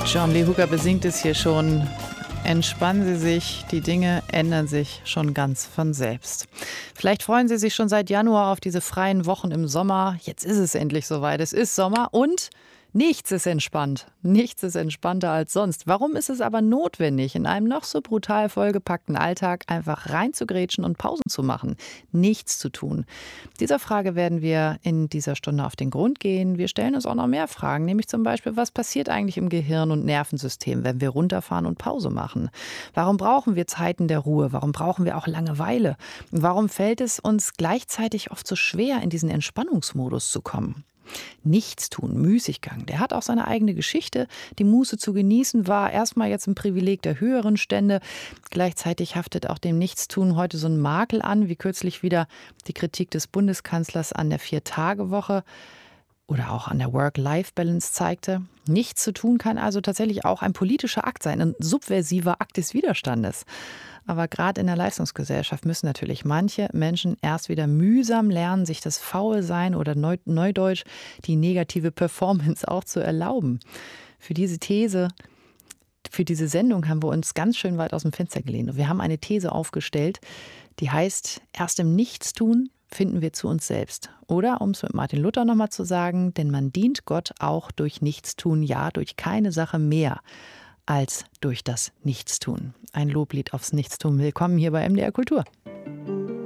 John Lee Hooker besingt es hier schon. Entspannen Sie sich, die Dinge ändern sich schon ganz von selbst. Vielleicht freuen Sie sich schon seit Januar auf diese freien Wochen im Sommer. Jetzt ist es endlich soweit. Es ist Sommer und nichts ist entspannt. Nichts ist entspannter als sonst. Warum ist es aber notwendig, in einem noch so brutal vollgepackten Alltag einfach reinzugrätschen und Pausen zu machen? Nichts zu tun. Dieser Frage werden wir in dieser Stunde auf den Grund gehen. Wir stellen uns auch noch mehr Fragen, nämlich zum Beispiel, was passiert eigentlich im Gehirn und Nervensystem, wenn wir runterfahren und Pause machen? Warum brauchen wir Zeiten der Ruhe? Warum brauchen wir auch Langeweile? Und warum fällt es uns gleichzeitig oft so schwer, in diesen Entspannungsmodus zu kommen? Nichtstun, Müßiggang, der hat auch seine eigene Geschichte. Die Muße zu genießen war erstmal jetzt ein Privileg der höheren Stände. Gleichzeitig haftet auch dem Nichtstun heute so ein Makel an, wie kürzlich wieder die Kritik des Bundeskanzlers an der 4-Tage-Woche oder auch an der Work-Life-Balance zeigte. Nichts zu tun kann also tatsächlich auch ein politischer Akt sein, ein subversiver Akt des Widerstandes. Aber gerade in der Leistungsgesellschaft müssen natürlich manche Menschen erst wieder mühsam lernen, sich das Faulsein oder Neudeutsch die negative Performance auch zu erlauben. Für diese These, für diese Sendung haben wir uns ganz schön weit aus dem Fenster gelehnt. Und wir haben eine These aufgestellt, die heißt, erst im Nichtstun finden wir zu uns selbst. Oder, um es mit Martin Luther nochmal zu sagen, denn man dient Gott auch durch Nichtstun, ja, durch keine Sache mehr als durch das Nichtstun. Ein Loblied aufs Nichtstun. Willkommen hier bei MDR Kultur.